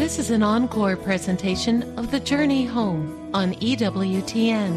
This is an encore presentation of The Journey Home on EWTN.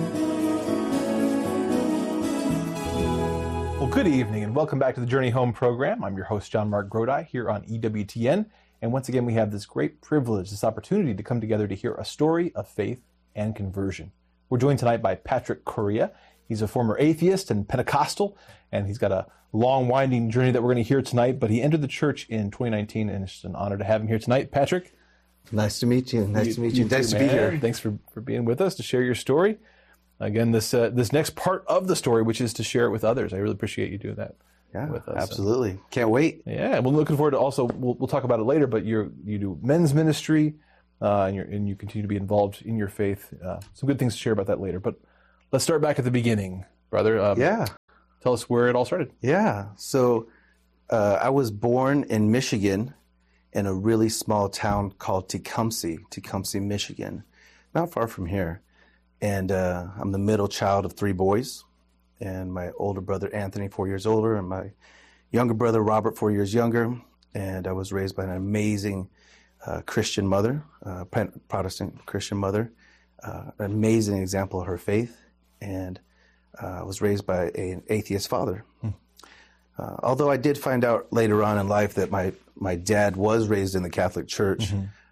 Well, good evening and welcome back to the Journey Home program. I'm your host, John Mark Grodi, here on EWTN. And once again, we have this great privilege, this opportunity to come together to hear a story of faith and conversion. We're joined tonight by Patrick Correa. He's a former atheist and Pentecostal, and he's got a long, winding journey that we're going to hear tonight. But he entered the church in 2019, and it's an honor to have him here tonight. Patrick. Nice to meet you. Nice to meet you. Nice to be here. Thanks for being with us to share your story. Again, this next part of the story, which is to share it with others. I really appreciate you doing that with us. Absolutely. Can't wait. Yeah, and we're looking forward to also, we'll talk about it later, but you do men's ministry, and you continue to be involved in your faith. Some good things to share about that later. But let's start back at the beginning, brother. Tell us where it all started. Yeah. So I was born in Michigan in a really small town called Tecumseh, Michigan, not far from here. And I'm the middle child of 3 boys, and my older brother, Anthony, 4 years older, and my younger brother, Robert, 4 years younger. And I was raised by an amazing Christian mother, Protestant Christian mother, an amazing example of her faith. And I was raised by an atheist father. Although I did find out later on in life that my dad was raised in the Catholic Church,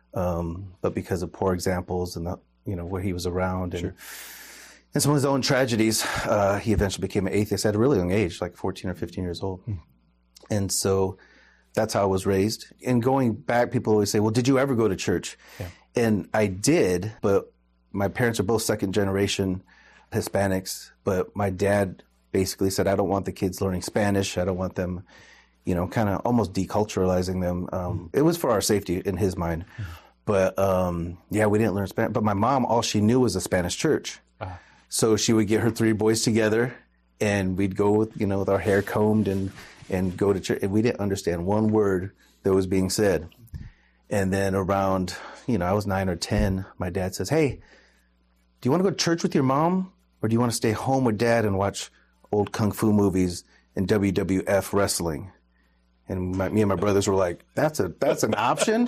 but because of poor examples and where he was around and some of his own tragedies, he eventually became an atheist at a really young age, like 14 or 15 years old. And so that's how I was raised. And going back, people always say, well, did you ever go to church? Yeah. And I did, but my parents are both second generation Hispanics, but my dad basically said, I don't want the kids learning Spanish. I don't want them, kind of almost deculturalizing them. It was for our safety in his mind. But, we didn't learn Spanish. But my mom, all she knew was a Spanish church. So she would get her 3 boys together, and we'd go with our hair combed and go to church. And we didn't understand one word that was being said. And then around, I was 9 or 10, my dad says, hey, do you want to go to church with your mom? Or do you want to stay home with dad and watch old kung fu movies and WWF wrestling? And me and my brothers were like, that's an option?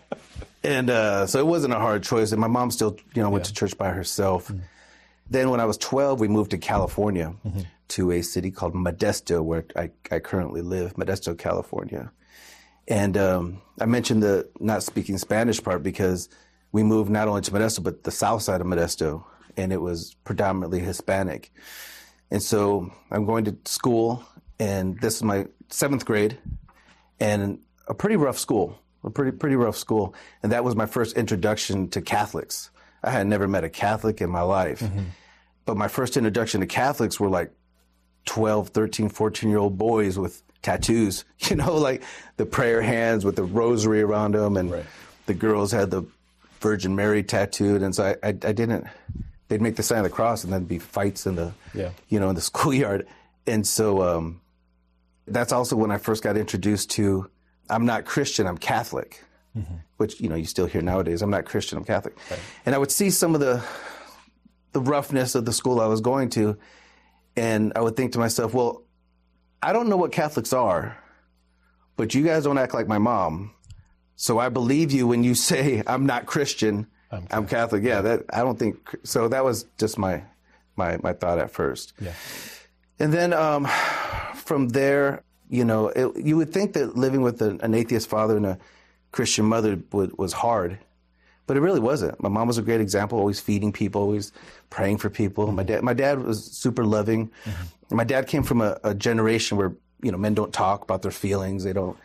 And so it wasn't a hard choice. And my mom still, went to church by herself. Then when I was 12, we moved to California to a city called Modesto, where I currently live, Modesto, California. And I mentioned the not speaking Spanish part because we moved not only to Modesto, but the south side of Modesto, and it was predominantly Hispanic. And so I'm going to school, and this is my 7th grade, and a pretty rough school. A pretty rough school. And that was my first introduction to Catholics. I had never met a Catholic in my life. But my first introduction to Catholics were like 12, 13, 14-year-old boys with tattoos, like the prayer hands with the rosary around them. And the girls had the Virgin Mary tattooed. And so I didn't, they'd make the sign of the cross and then be fights in the, in the schoolyard. And so that's also when I first got introduced to, I'm not Christian, I'm Catholic, which, you still hear nowadays. I'm not Christian, I'm Catholic. Right. And I would see some of the roughness of the school I was going to, and I would think to myself, well, I don't know what Catholics are, but you guys don't act like my mom. So I believe you when you say I'm not Christian, I'm Catholic. Yeah, I don't think, so that was just my thought at first. Yeah. And then from there, you would think that living with an atheist father and a Christian mother was hard, but it really wasn't. My mom was a great example, always feeding people, always praying for people. My dad was super loving. My dad came from a generation where, men don't talk about their feelings. They don't,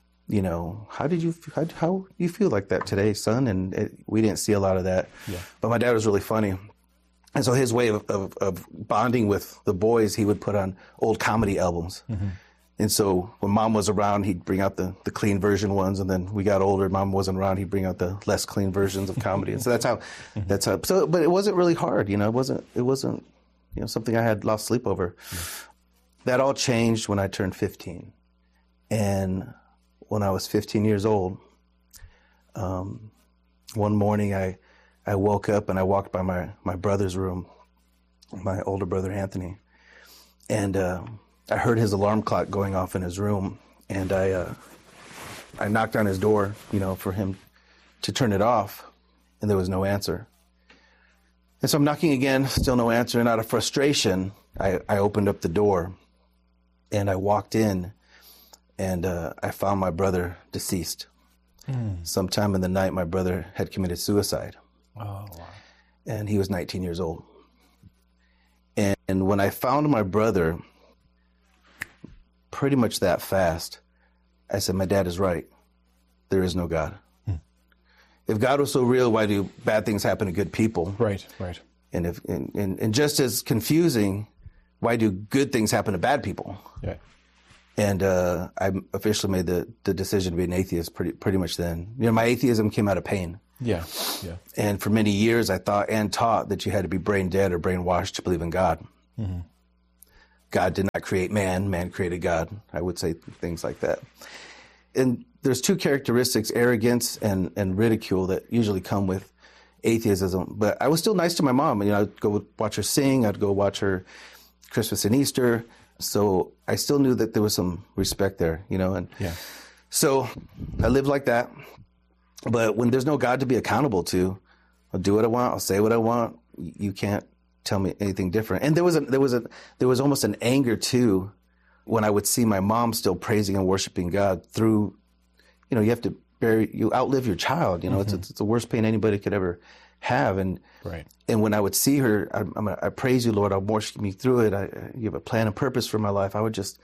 how do you feel like that today, son? And we didn't see a lot of that. Yeah. But my dad was really funny. And so his way of bonding with the boys, he would put on old comedy albums. And so when mom was around, he'd bring out the clean version ones. And then we got older, mom wasn't around, he'd bring out the less clean versions of comedy. And so that's how, but it wasn't really hard, it wasn't, something I had lost sleep over. That all changed when I turned 15. And when I was 15 years old, one morning I woke up and I walked by my brother's room, my older brother, Anthony. And, I heard his alarm clock going off in his room, and I knocked on his door, for him to turn it off, and there was no answer. And so I'm knocking again, still no answer. And out of frustration, I opened up the door, and I walked in, and I found my brother deceased. Sometime in the night, my brother had committed suicide. Oh, wow. And he was 19 years old. And when I found my brother, pretty much that fast, I said, my dad is right. There is no God. If God was so real, why do bad things happen to good people? Right. And if and just as confusing, why do good things happen to bad people? Yeah. And I officially made the decision to be an atheist pretty much then. You know, my atheism came out of pain. Yeah. And for many years, I thought and taught that you had to be brain dead or brainwashed to believe in God. God did not create man. Man created God. I would say things like that. And there's two characteristics, arrogance and ridicule, that usually come with atheism. But I was still nice to my mom. You know, I'd go watch her sing. I'd go watch her Christmas and Easter. So I still knew that there was some respect there, you know. And so I lived like that. But when there's no God to be accountable to, I'll do what I want. I'll say what I want. You can't tell me anything different. And there was almost an anger too, when I would see my mom still praising and worshiping God through, you know, you outlive your child. You know, it's the worst pain anybody could ever have. And and when I would see her, I praise you, Lord. I'll worship me through it. You have a plan and purpose for my life. I would just,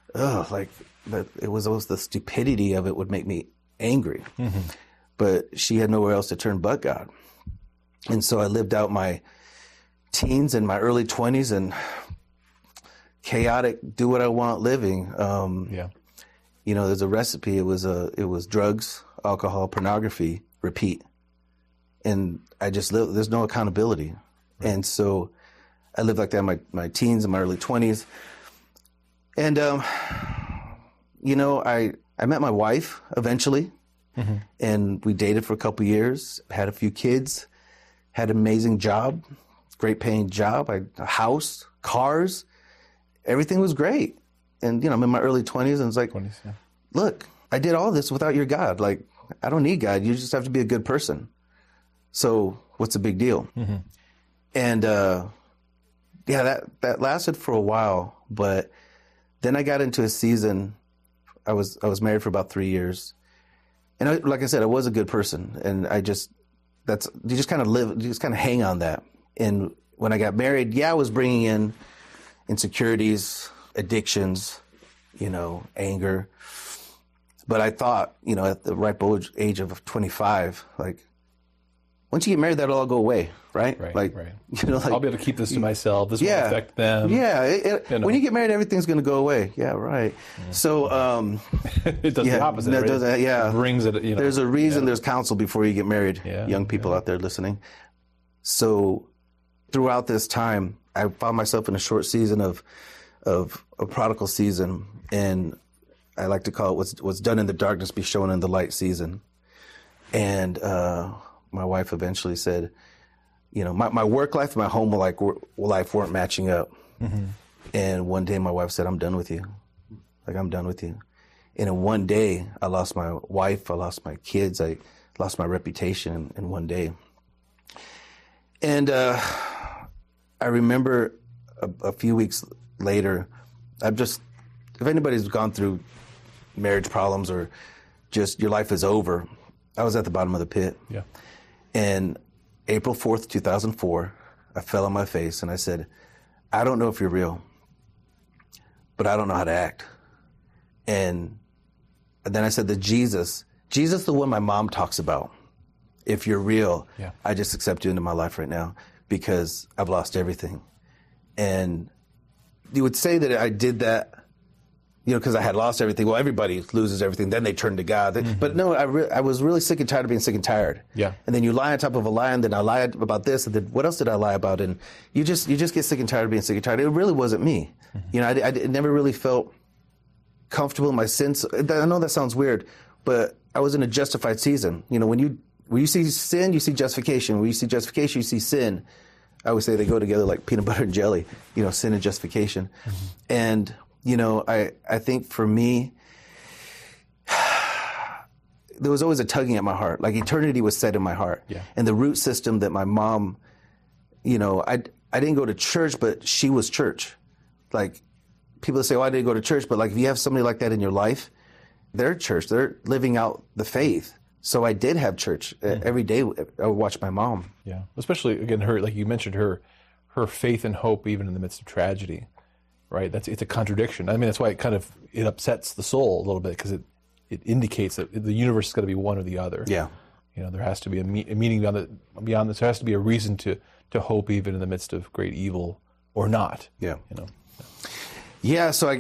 it was always the stupidity of it would make me angry. But she had nowhere else to turn but God. And so I lived out my teens and my early 20s and chaotic, do what I want living. You know, there's a recipe. It was drugs, alcohol, pornography, repeat. And I just lived, there's no accountability. And so I lived like that in my teens and my early 20s. And, you know, I met my wife eventually. And we dated for a couple years, had a few kids, had an amazing job, great paying job, a house, cars, everything was great. And, you know, I'm in my early 20s and it's like, look, I did all this without your God. Like, I don't need God. You just have to be a good person. So what's the big deal? And, that lasted for a while, but then I got into a season. I was married for about 3 years. And like I said, I was a good person, and you just kind of hang on that. And when I got married, I was bringing in insecurities, addictions, you know, anger. But I thought, you know, at the ripe old age of 25, like, once you get married, that'll all go away, right? Right. You know, like, I'll be able to keep this to myself. This won't affect them. Yeah. When you get married, everything's going to go away. Yeah, right. So it does the opposite. It does that. Yeah, it brings it. You know, there's a reason. There's counsel before you get married. Young people out there listening. So throughout this time, I found myself in a short season of a prodigal season, and I like to call it what's done in the darkness be shown in the light season. And my wife eventually said, you know, my work life and my home life weren't matching up. And one day my wife said, I'm done with you. Like, I'm done with you. And in one day, I lost my wife, I lost my kids, I lost my reputation in one day. And I remember a few weeks later, if anybody's gone through marriage problems or just your life is over, I was at the bottom of the pit. And April 4th, 2004, I fell on my face and I said, I don't know if you're real, but I don't know how to act. And then I said that Jesus, the one my mom talks about, if you're real, I just accept you into my life right now because I've lost everything. And you would say that I did that, you know, because I had lost everything. Well, everybody loses everything. Then they turn to God. But no, I was really sick and tired of being sick and tired. And then you lie on top of a lie, and then I lied about this, and then what else did I lie about? And you just get sick and tired of being sick and tired. It really wasn't me. You know, I never really felt comfortable in my sins. I know that sounds weird, but I was in a justified season. You know, when you see sin, you see justification. When you see justification, you see sin. I always say they go together like peanut butter and jelly. You know, sin and justification. And you know, I think for me, there was always a tugging at my heart. Like eternity was set in my heart. Yeah. And the root system that my mom, I didn't go to church, but she was church. Like people say, I didn't go to church, but like if you have somebody like that in your life, they're church. They're living out the faith. So I did have church every day. I would watch my mom. Yeah, especially again, her, like you mentioned, her faith and hope even in the midst of tragedy, right? It's a contradiction. I mean, that's why it upsets the soul a little bit, because it indicates that the universe is going to be one or the other. Yeah, there has to be a meaning beyond this. There has to be a reason to hope even in the midst of great evil, or not. Yeah. Yeah. So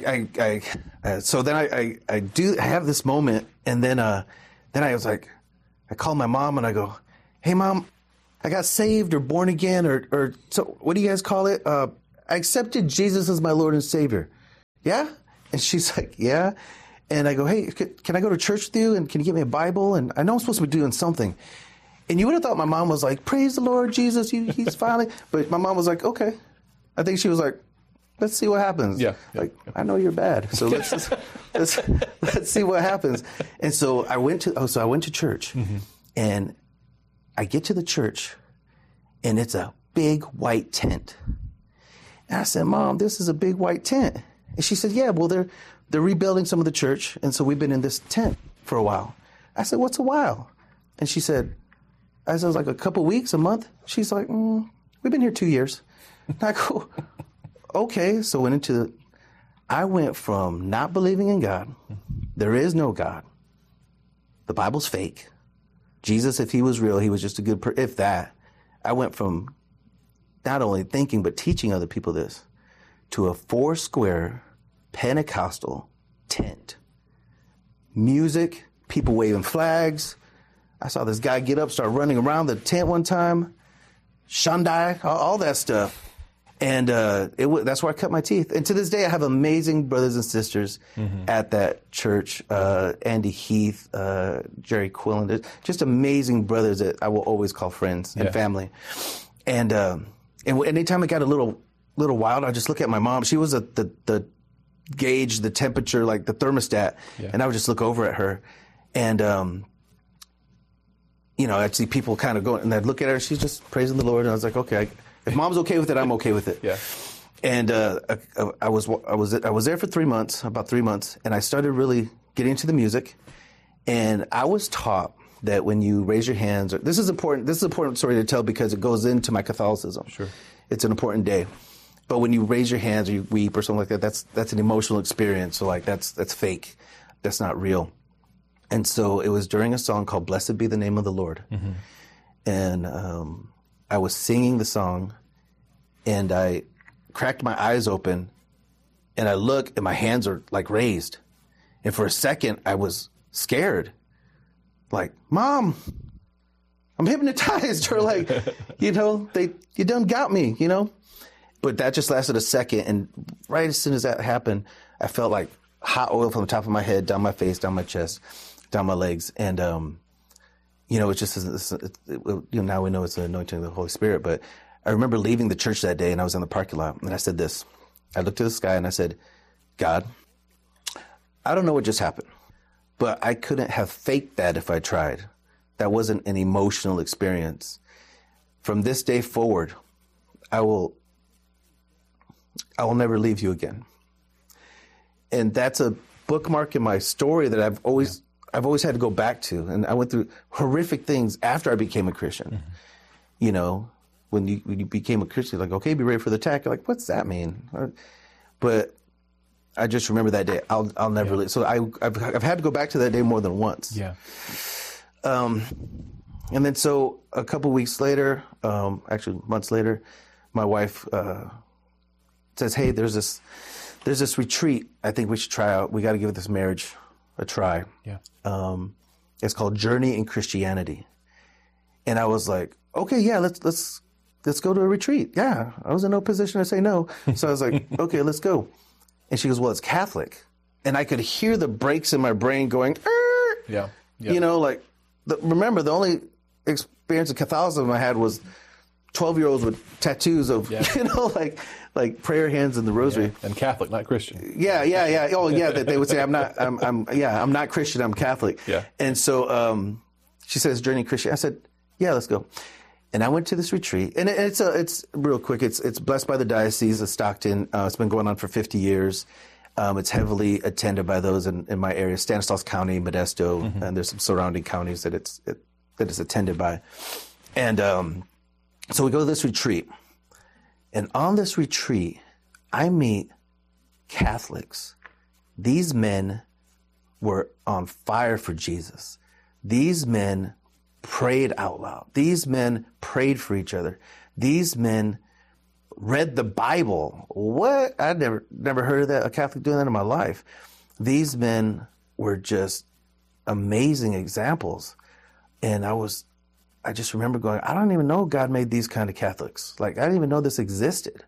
I do have this moment, and then I was like, I called my mom and I go, "Hey mom, I got saved or born again or so what do you guys call it? I accepted Jesus as my Lord and Savior." "Yeah?" And she's like, "Yeah." And I go, "Hey, can I go to church with you? And can you get me a Bible? And I know I'm supposed to be doing something." And you would have thought my mom was like, "Praise the Lord Jesus, he's finally." But my mom was like, "Okay." I think she was like, "Let's see what happens." Yeah. Like, I know you're bad, so let's see what happens. And so I went to church, and I get to the church, and it's a big white tent. And I said, "Mom, this is a big white tent." And she said, "Yeah, well, they're rebuilding some of the church, and so we've been in this tent for a while." I said, "What's a while?" And she said, I said, "It was like a couple weeks, a month." She's like, "We've been here 2 years." And I go, "Okay." So I went from not believing in God, there is no God, the Bible's fake, Jesus, if he was real, he was just a good if that. I went from not only thinking but teaching other people this to a 4-square Pentecostal tent. Music, people waving flags. I saw this guy get up, start running around the tent one time. Shandai, all that stuff. And that's where I cut my teeth. And to this day, I have amazing brothers and sisters at that church. Andy Heath, Jerry Quillen, just amazing brothers that I will always call friends and family. And anytime it got a little wild, I just look at my mom. She was the gauge, the temperature, like the thermostat, and I would just look over at her, and I'd see people kind of going, and I'd look at her. She's just praising the Lord, and I was like, okay. If mom's okay with it, I'm okay with it. Yeah. And I was there for 3 months, about 3 months, and I started really getting into the music. And I was taught that when you raise your hands, this is important. This is an important story to tell because it goes into my Catholicism. Sure. It's an important day. But when you raise your hands or you weep or something like that, that's an emotional experience. So like that's fake. That's not real. And so it was during a song called "Blessed Be the Name of the Lord," and I was singing the song, and I cracked my eyes open, and I look, and my hands are like raised. And for a second, I was scared. Like, "Mom, I'm hypnotized," or like, you done got me, But that just lasted a second, and right as soon as that happened, I felt like hot oil from the top of my head, down my face, down my chest, down my legs, and it's just now we know it's the anointing of the Holy Spirit. But I remember leaving the church that day, and I was in the parking lot, and I said this. I looked to the sky, and I said, "God, I don't know what just happened, but I couldn't have faked that if I tried. That wasn't an emotional experience. From this day forward, I will never leave you again." And that's a bookmark in my story that I've always had to go back to. And I went through horrific things after I became a Christian. When you became a Christian, like, okay, be ready for the attack. You're like, what's that mean? But I just remember that day. I'll never leave. So I've had to go back to that day more than once. Yeah. And then so a couple weeks later, actually months later, my wife says, "Hey, there's this retreat I think we should try out. We got to give this marriage a try." Yeah. It's called Journey in Christianity. And I was like, "Okay, yeah, let's go to a retreat." Yeah. I was in no position to say no. So I was like, "Okay, let's go." And she goes, "Well, it's Catholic." And I could hear the brakes in my brain going, Yeah. remember the only experience of Catholicism I had was 12-year-olds with tattoos of, like prayer hands and the rosary. Yeah. And Catholic, not Christian. Yeah. Oh, yeah. That they would say, I'm not Christian, I'm Catholic. Yeah. And so she says, Journey Christian. I said, yeah, let's go. And I went to this retreat, and it's real quick. It's blessed by the Diocese of Stockton. It's been going on for 50 years. It's heavily attended by those in my area, Stanislaus County, Modesto, and there's some surrounding counties that it's attended by. And so we go to this retreat, and on this retreat, I meet Catholics. These men were on fire for Jesus. These men prayed out loud. These men prayed for each other. These men read the Bible. What? I'd never heard of that, a Catholic doing that in my life. These men were just amazing examples. And I just remember going, I don't even know God made these kind of Catholics. Like, I didn't even know this existed.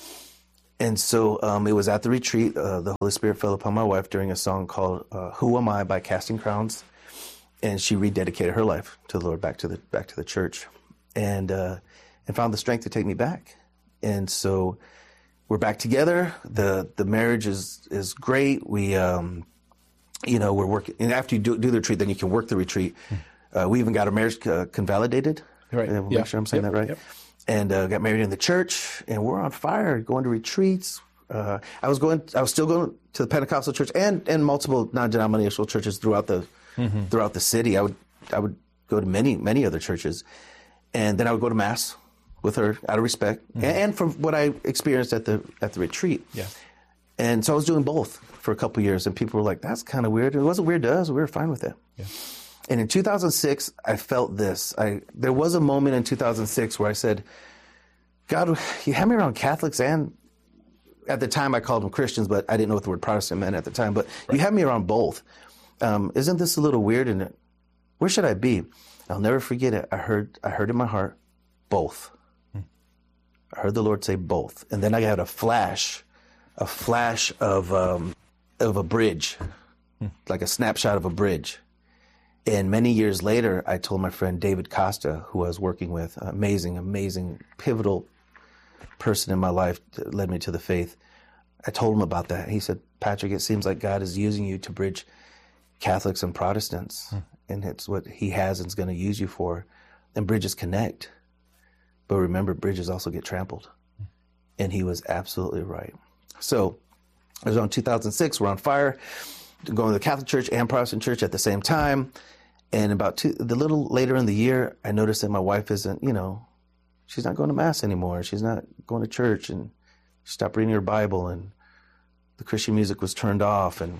And so it was at the retreat, the Holy Spirit fell upon my wife during a song called Who Am I by Casting Crowns. And she rededicated her life to the Lord, back to the church, and found the strength to take me back. And so we're back together. The marriage is great. We we're working. And after you do the retreat, then you can work the retreat. We even got our marriage convalidated. Right. Make sure I'm saying that right. Yep. And got married in the church, and we're on fire, going to retreats. I was still going to the Pentecostal church and multiple non-denominational churches throughout the city. I would go to many other churches, and then I would go to Mass with her out of respect, and from what I experienced at the retreat. Yeah. And so I was doing both for a couple of years, and people were like, "That's kind of weird." It wasn't weird to us; we were fine with it. Yeah. And in 2006, I felt this. There was a moment in 2006 where I said, "God, you had me around Catholics and." At the time, I called them Christians, but I didn't know what the word Protestant meant at the time. But you had me around both. Isn't this a little weird? And where should I be? I'll never forget it. I heard in my heart, both. I heard the Lord say both, and then I had a flash of a bridge, like a snapshot of a bridge. And many years later, I told my friend David Costa, who I was working with, amazing, pivotal person in my life that led me to the faith. I told him about that. He said, Patrick, it seems like God is using you to bridge Catholics and Protestants, and it's what he has and is going to use you for. And bridges connect. But remember, bridges also get trampled. And he was absolutely right. So it was around 2006. We're on fire, going to the Catholic Church and Protestant Church at the same time. And a little later in the year, I noticed that my wife isn't, she's not going to Mass anymore. She's not going to church, and she stopped reading her Bible, and the Christian music was turned off, and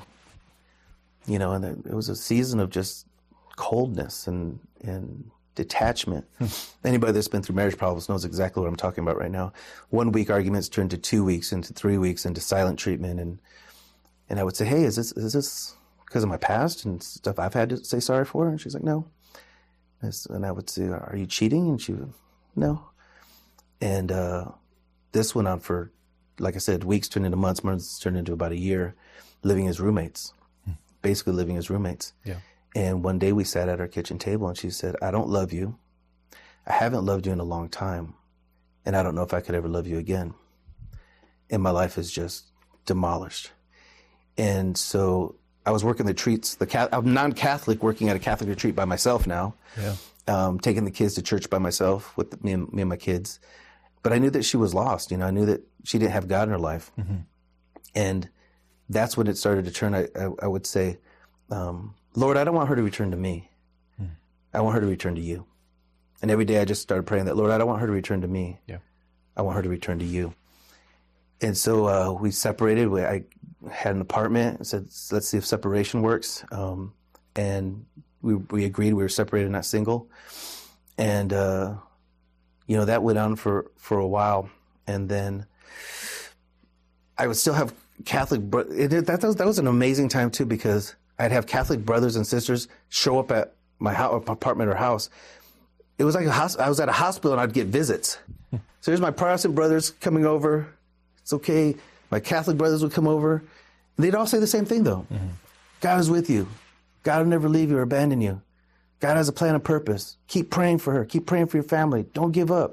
it was a season of just coldness and detachment. Anybody that's been through marriage problems knows exactly what I'm talking about right now. 1 week arguments turned to 2 weeks, into 3 weeks, into silent treatment, and I would say, hey, is this because of my past and stuff I've had to say sorry for? And she's like, no. And I would say, are you cheating? And she would, no. And this went on for, like I said, weeks turned into months turned into about a year, living as roommates, basically living as roommates. Yeah. And one day we sat at our kitchen table, and she said, I don't love you. I haven't loved you in a long time, and I don't know if I could ever love you again. And my life is just demolished. And so I was working the retreats. I'm non-Catholic, working at a Catholic retreat by myself now. Yeah. Taking the kids to church by myself with me and my kids. But I knew that she was lost. I knew that she didn't have God in her life. Mm-hmm. And that's when it started to turn. I would say, Lord, I don't want her to return to me. I want her to return to you. And every day I just started praying that, Lord, I don't want her to return to me. Yeah. I want her to return to you. And so we separated. I had an apartment and said, let's see if separation works. And we agreed we were separated, not single. And, that went on for a while. And then I would still have Catholic, that was an amazing time too, because I'd have Catholic brothers and sisters show up at my apartment or house. It was like I was at a hospital, and I'd get visits. So here's my Protestant brothers coming over. It's okay. My Catholic brothers would come over. And they'd all say the same thing, though. Mm-hmm. God is with you. God will never leave you or abandon you. God has a plan and purpose. Keep praying for her. Keep praying for your family. Don't give up.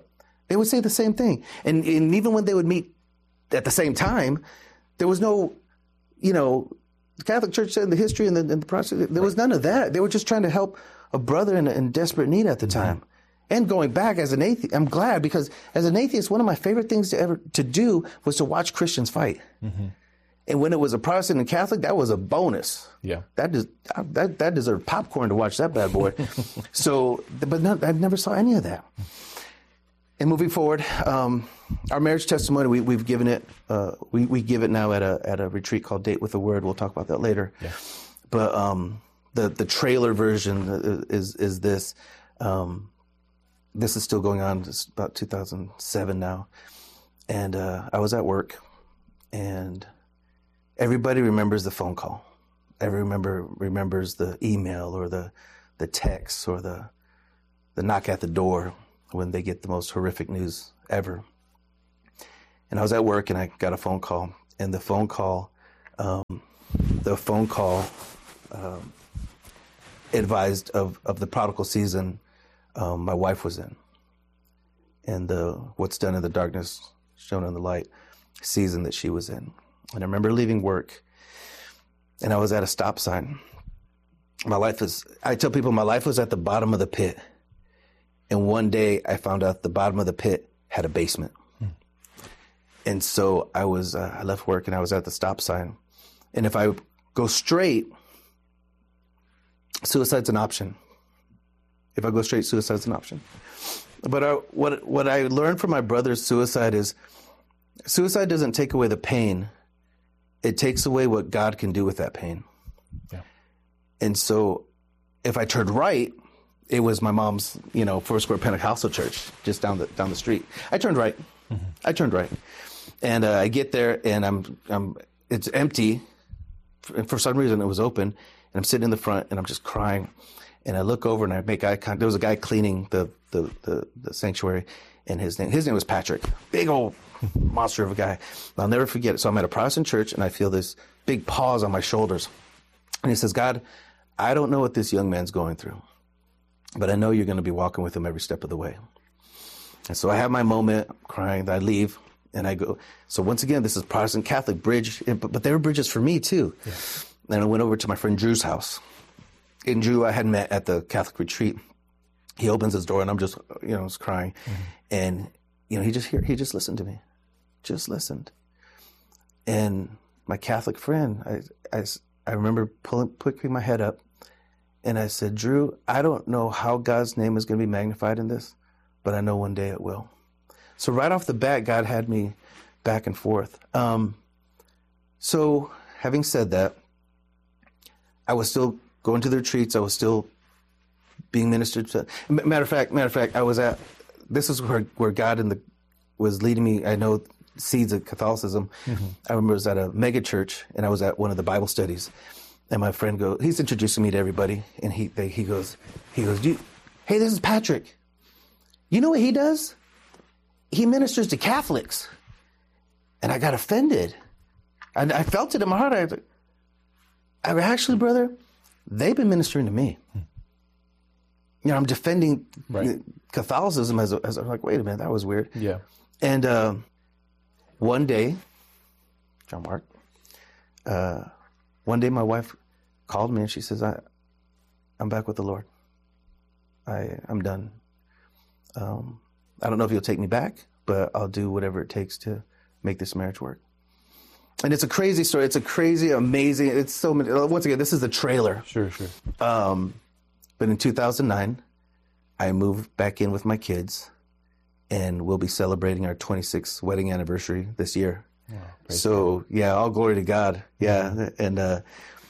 They would say the same thing. And even when they would meet at the same time, there was no, the Catholic Church said in the history and the Protestant, there was none of that. They were just trying to help a brother in desperate need at the time. And going back as an atheist, I'm glad, because as an atheist, one of my favorite things to do was to watch Christians fight. And when it was a Protestant and Catholic, that was a bonus. Yeah. That deserved popcorn to watch that bad boy. I never saw any of that. And moving forward, our marriage testimony, we've given it, we give it now at a retreat called Date with the Word. We'll talk about that later. Yeah. But the trailer version is this. This is still going on. It's about 2007 now. And I was at work, and everybody remembers the phone call. Everybody remembers the email or the text or the knock at the door when they get the most horrific news ever. And I was at work, and I got a phone call, and the phone call advised of the prodigal season my wife was in, and what's done in the darkness shown in the light season that she was in. And I remember leaving work, and I was at a stop sign. I tell people my life was at the bottom of the pit. And one day I found out the bottom of the pit had a basement. And so I left work, and I was at the stop sign. And if I go straight, suicide's an option. If I go straight, suicide's an option. But what I learned from my brother's suicide is suicide doesn't take away the pain. It takes away what God can do with that pain. Yeah. And so if I turned right, it was my mom's, Foursquare Pentecostal church just down the street. I turned right. I turned right. And I get there, and it's empty. And for some reason it was open, and I'm sitting in the front, and I'm just crying. And I look over, and I make eye contact. There was a guy cleaning the sanctuary, and his name was Patrick. Big old monster of a guy. I'll never forget it. So I'm at a Protestant church, and I feel this big pause on my shoulders. And he says, "God, I don't know what this young man's going through, but I know you're going to be walking with him every step of the way." And so I have my moment, I'm crying, I leave, and I go. So once again, this is Protestant Catholic bridge, but they were bridges for me too. Yeah. And I went over to my friend Drew's house. And Drew, I had met at the Catholic retreat. He opens his door, and I'm just, was crying. And, he just listened to me. Just listened. And my Catholic friend, I remember picking my head up, and I said, "Drew, I don't know how God's name is going to be magnified in this, but I know one day it will." So right off the bat, God had me back and forth. So having said that, I was still going to the retreats. I was still being ministered to. Matter of fact, I was this is where God was leading me. I know seeds of Catholicism. I remember I was at a mega church, and I was at one of the Bible studies. And my friend he's introducing me to everybody, and he goes, "Hey, this is Patrick. You know what he does? He ministers to Catholics." And I got offended. And I felt it in my heart. Actually, brother, they've been ministering to me. I'm defending Catholicism as I'm like, wait a minute, that was weird. Yeah. And one day, John Mark, one day my wife called me, and she says, I'm back with the Lord. I'm done. I don't know if you'll take me back, but I'll do whatever it takes to make this marriage work. And it's a crazy story. It's a crazy, amazing. It's so many. Once again, this is the trailer. Sure. But in 2009, I moved back in with my kids, and we'll be celebrating our 26th wedding anniversary this year. Wow, so, yeah, all glory to God. Yeah. And,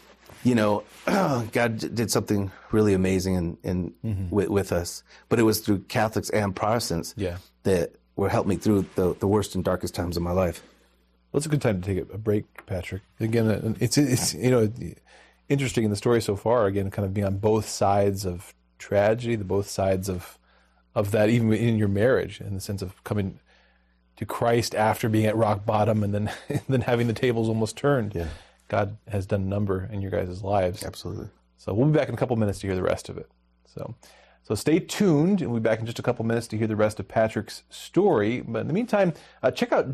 God did something really amazing with us. But it was through Catholics and Protestants that helped me through the worst and darkest times of my life. Well, it's a good time to take a break, Patrick. Again, it's interesting in the story so far, again, kind of being on both sides of tragedy, the both sides of that, even in your marriage, in the sense of coming to Christ after being at rock bottom and then having the tables almost turned. Yeah. God has done a number in your guys' lives. Absolutely. So we'll be back in a couple minutes to hear the rest of it. So So stay tuned, and we'll be back in just a couple minutes to hear the rest of Patrick's story. But in the meantime, check out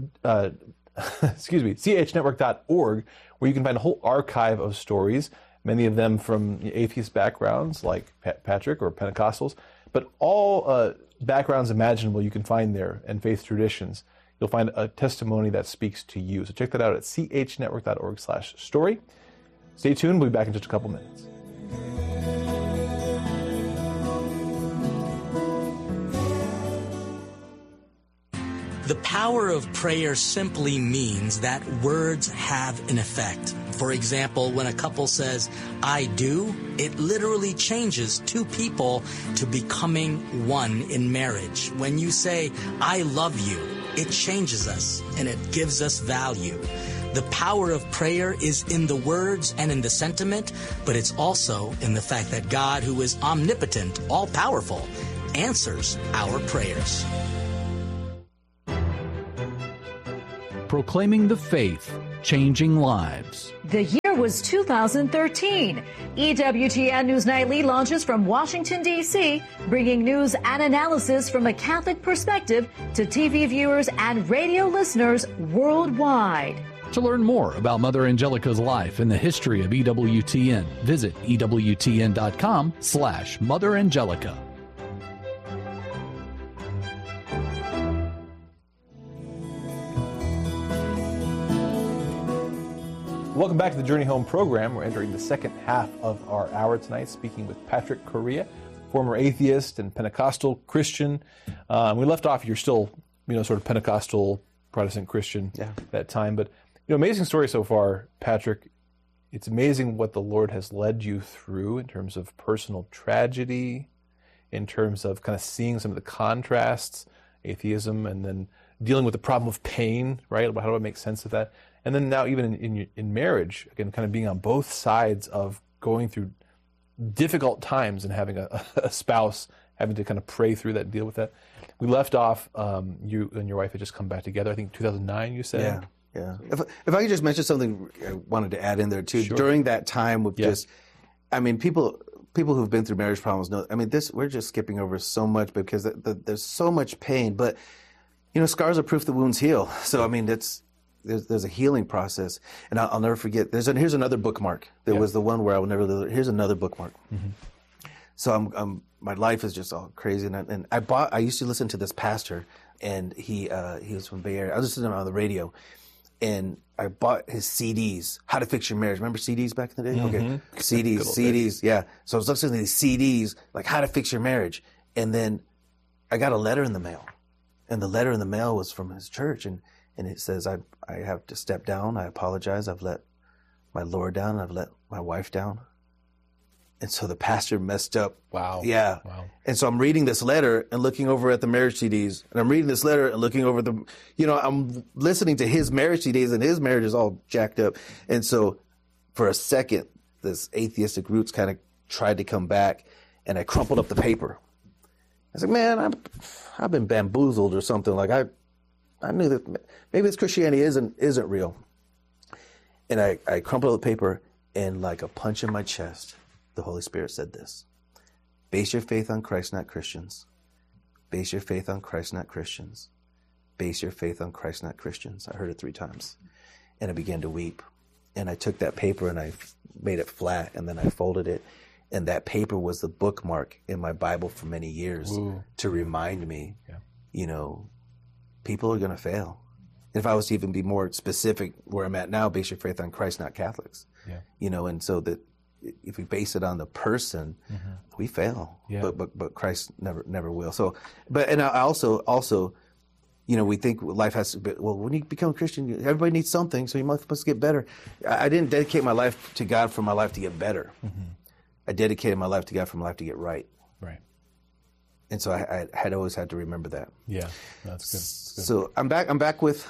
chnetwork.org, where you can find a whole archive of stories, many of them from atheist backgrounds like Patrick or Pentecostals, but all backgrounds imaginable you can find there and faith traditions. You'll find a testimony that speaks to you. So check that out at chnetwork.org/story. Stay tuned. We'll be back in just a couple minutes. The power of prayer simply means that words have an effect. For example, when a couple says, "I do," it literally changes two people to becoming one in marriage. When you say, "I love you," it changes us and it gives us value. The power of prayer is in the words and in the sentiment, but it's also in the fact that God, who is omnipotent, all-powerful, answers our prayers. Proclaiming the faith, changing lives. The year was 2013. EWTN News Nightly launches from Washington, D.C., bringing news and analysis from a Catholic perspective to TV viewers and radio listeners worldwide. To learn more about Mother Angelica's life and the history of EWTN, visit EWTN.com/Mother Angelica. Welcome back to the Journey Home program. We're entering the second half of our hour tonight, speaking with Patrick Correa, former atheist and Pentecostal Christian. We left off, you're still, sort of Pentecostal Protestant Christian at that time. But, amazing story so far, Patrick. It's amazing what the Lord has led you through in terms of personal tragedy, in terms of kind of seeing some of the contrasts, atheism, and then dealing with the problem of pain, right? How do I make sense of that? And then now even in marriage, again, kind of being on both sides of going through difficult times and having a spouse having to kind of pray through that and deal with that. We left off, you and your wife had just come back together, I think 2009 you said? Yeah. If I could just mention something I wanted to add in there too. Sure. During that time with people who've been through marriage problems know, we're just skipping over so much because there's so much pain, but scars are proof the wounds heal. So, there's a healing process, and I'll never forget. Here's another bookmark. There was the one where I will never. Here's another bookmark. Mm-hmm. So my life is just all crazy, and I used to listen to this pastor, and he was from Bay Area. I was listening to him on the radio, and I bought his CDs, How to Fix Your Marriage. Remember CDs back in the day? Mm-hmm. Okay, CDs, yeah. So I was listening to these CDs, like How to Fix Your Marriage, and then I got a letter in the mail, and the letter in the mail was from his church, and it says, I have to step down. I apologize. I've let my Lord down. I've let my wife down. And so the pastor messed up. Wow. Yeah. Wow. And so I'm reading this letter and looking over at the marriage CDs. And I'm reading this letter and looking over I'm listening to his marriage CDs, and his marriage is all jacked up. And so for a second, this atheistic roots kind of tried to come back, and I crumpled up the paper. I said, man, I've been bamboozled or something. Like I knew that maybe this Christianity isn't real. And I crumpled up the paper, and like a punch in my chest, the Holy Spirit said this: base your faith on Christ, not Christians. Base your faith on Christ, not Christians. Base your faith on Christ, not Christians. I heard it 3 times, and I began to weep. And I took that paper and I made it flat, and then I folded it. And that paper was the bookmark in my Bible for many years to remind me, people are going to fail. If I was to even be more specific where I'm at now, base your faith on Christ, not Catholics. Yeah. And so that if we base it on the person, we fail. Yeah. But Christ never will. So, and I also, we think life has to be, well, when you become a Christian, everybody needs something, so you must get better. I didn't dedicate my life to God for my life to get better. Mm-hmm. I dedicated my life to God for my life to get right. Right. And so I had always had to remember that. Yeah, that's good. So I'm back with,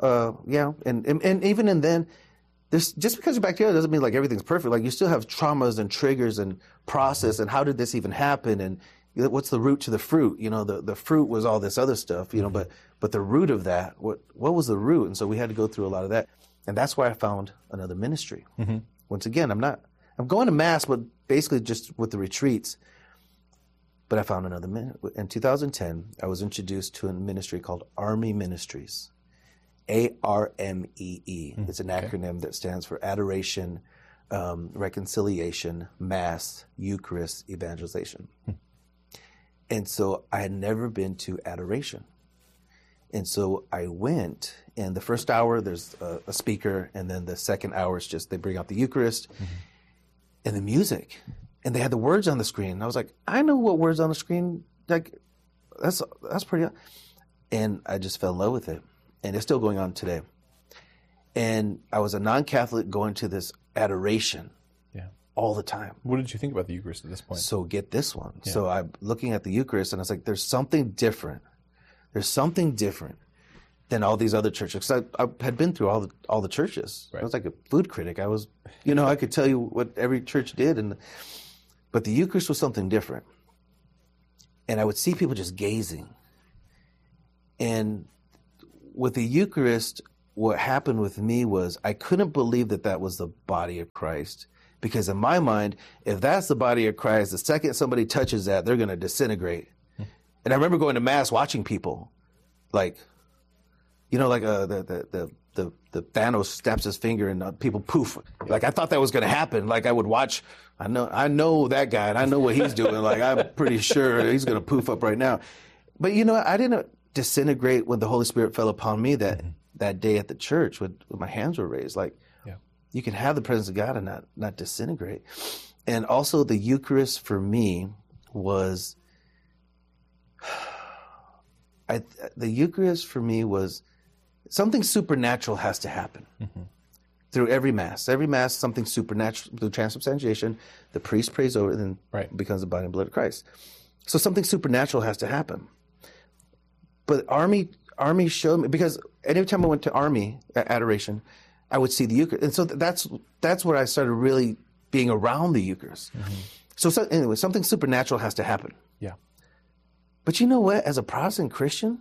and even in then, just because you're back together doesn't mean like everything's perfect. Like you still have traumas and triggers and process, and how did this even happen, and what's the root to the fruit? The fruit was all this other stuff, but the root of that, what was the root? And so we had to go through a lot of that, and that's why I found another ministry. Mm-hmm. Once again, I'm going to Mass, but basically just with the retreats. But I found another in 2010. I was introduced to a ministry called Army Ministries, ARMEE. It's an acronym that stands for Adoration, Reconciliation, Mass, Eucharist, Evangelization. And so I had never been to adoration. And so I went, and the first hour there's a speaker, and then the second hour is just they bring out the Eucharist and the music. And they had the words on the screen. And I was like, I know what words on the screen, like, that's pretty. And I just fell in love with it. And it's still going on today. And I was a non-Catholic going to this adoration all the time. What did you think about the Eucharist at this point? So get this one. Yeah. So I'm looking at the Eucharist, and I was like, there's something different. There's something different than all these other churches. Because I had been through all the churches. Right. I was like a food critic. I was, I could tell you what every church did. But the Eucharist was something different. And I would see people just gazing. And with the Eucharist, what happened with me was I couldn't believe that was the body of Christ. Because in my mind, if that's the body of Christ, the second somebody touches that, they're going to disintegrate. And I remember going to Mass watching people, like, the Thanos snaps his finger and people poof. Like, I thought that was going to happen. Like, I would watch, I know that guy and I know what he's doing. Like, I'm pretty sure he's going to poof up right now. But, I didn't disintegrate when the Holy Spirit fell upon me that day at the church when my hands were raised. Like, you can have the presence of God and not disintegrate. And also the Eucharist for me was, the Eucharist for me was something supernatural has to happen through every Mass. Every Mass, something supernatural through transubstantiation. The priest prays over it and then becomes the body and blood of Christ. So something supernatural has to happen. But Army showed me, because anytime I went to Army adoration, I would see the Eucharist. And so that's where I started really being around the Eucharist. So anyway, something supernatural has to happen. Yeah. But you know what? As a Protestant Christian,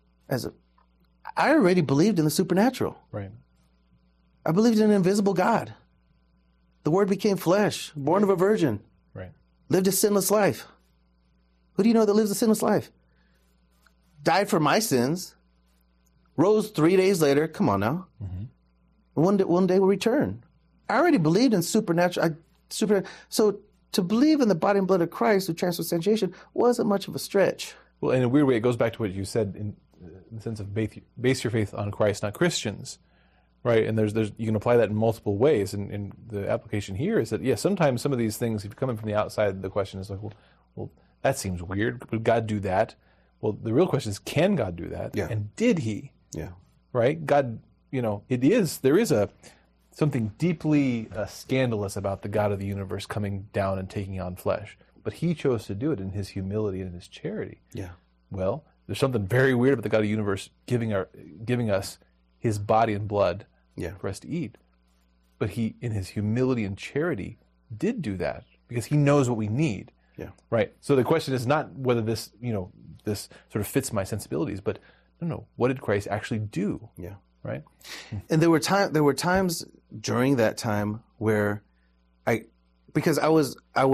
I already believed in the supernatural. Right. I believed in an invisible God. The Word became flesh, born of a virgin. Right. Lived a sinless life. Who do you know that lives a sinless life? Died for my sins. Rose 3 days later. Come on now. One day will return. I already believed in supernatural. So to believe in the body and blood of Christ through transubstantiation wasn't much of a stretch. Well, in a weird way, it goes back to what you said in the sense of base your faith on Christ, not Christians, right? And there's you can apply that in multiple ways. And the application here is that, sometimes some of these things, if you're coming from the outside, the question is like, well, that seems weird. Would God do that? Well, the real question is, can God do that? Yeah. And did He? Yeah. Right? God. There is something deeply scandalous about the God of the universe coming down and taking on flesh. But He chose to do it in His humility and His charity. Yeah. Well, there's something very weird about the God of the universe giving us His body and blood for us to eat. But He, in His humility and charity, did do that because He knows what we need. Yeah. Right. So the question is not whether this sort of fits my sensibilities, but no, what did Christ actually do? Yeah. Right. And there were times during that time where because I was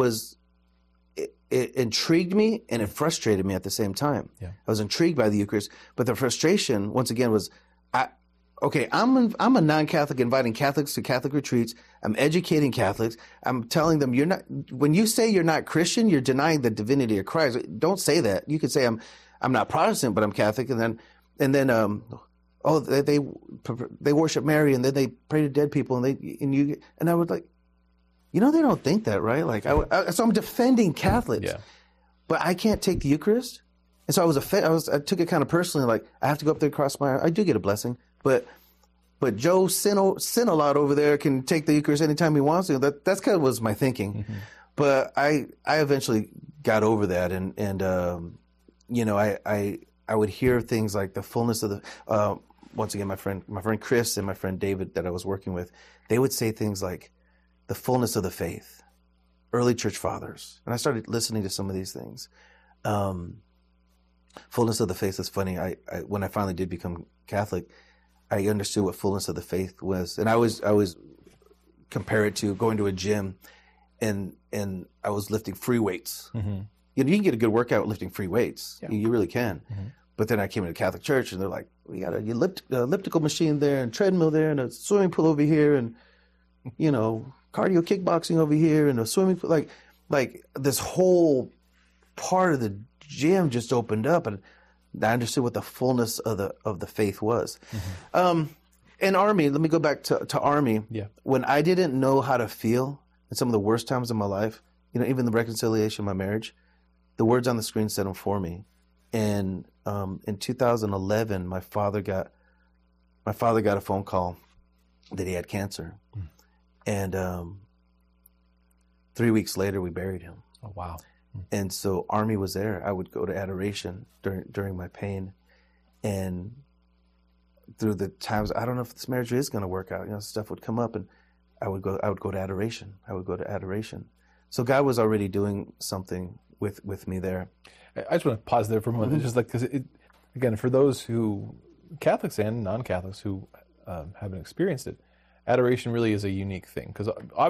it intrigued me and it frustrated me at the same time. Yeah. I was intrigued by the Eucharist, but the frustration once again was, I'm a non-Catholic inviting Catholics to Catholic retreats. I'm educating Catholics. I'm telling them when you say you're not Christian, you're denying the divinity of Christ. Don't say that. You could say I'm not Protestant, but I'm Catholic, and then they worship Mary, and then they pray to dead people, and I would like, they don't think that, right? Like, so I'm defending Catholics, but I can't take the Eucharist, and so I took it kind of personally, like I have to go up there and cross my. I do get a blessing, but Joe sin a lot over there can take the Eucharist anytime he wants to. That's kind of was my thinking, but I eventually got over that, and I would hear things like the fullness of the. Once again, my friend Chris and my friend David that I was working with, they would say things like the fullness of the faith, early church fathers. And I started listening to some of these things. Fullness of the faith is funny. I when I finally did become Catholic, I understood what fullness of the faith was. And I was compare it to going to a gym and I was lifting free weights. you can get a good workout lifting free weights. Yeah. You really can. But then I came to the Catholic Church, and they're like, we got an elliptical machine there, and treadmill there, and a swimming pool over here, and cardio kickboxing over here, and a swimming pool. Like this whole part of the gym just opened up, and I understood what the fullness of the faith was. And Army, let me go back to Army. Yeah. When I didn't know how to feel in some of the worst times of my life, even the reconciliation of my marriage, the words on the screen said them for me. And in 2011, my father got a phone call that he had cancer, and 3 weeks later we buried him. Oh wow! And so Army was there. I would go to adoration during my pain, and through the times I don't know if this marriage is going to work out. Stuff would come up, and I would go to adoration. So God was already doing something with me there. I just want to pause there for a moment, just like, because again, for those who, Catholics and non-Catholics who haven't experienced it, adoration really is a unique thing, because